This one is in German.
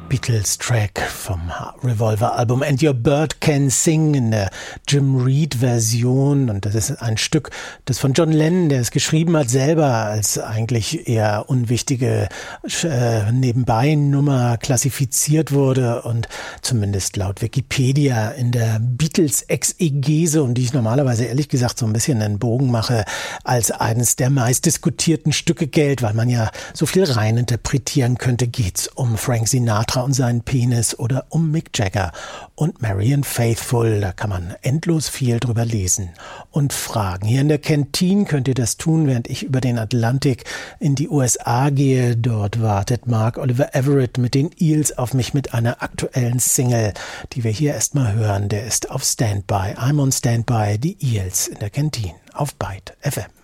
Beatles-Track vom Revolver-Album And Your Bird Can Sing in der Jim Reed-Version. Und das ist ein Stück, das von John Lennon, der es geschrieben hat, selber als eigentlich eher unwichtige Nebenbei-Nummer klassifiziert wurde und zumindest laut Wikipedia in der Beatles-Exegese, und die ich normalerweise ehrlich gesagt so ein bisschen einen Bogen mache, als eines der meistdiskutierten Stücke gilt, weil man ja so viel reininterpretieren könnte. Geht's um Frank Sinatra und seinen Penis oder um Mick Jagger und Marianne Faithfull? Da kann man endlos viel drüber lesen und fragen. Hier in der Kantine könnt ihr das tun, während ich über den Atlantik in die USA gehe. Dort wartet Mark Oliver Everett mit den Eels auf mich mit einer aktuellen Single, die wir hier erstmal hören. Der ist auf Standby. I'm on Standby, die Eels in der Kantine auf Byte FM.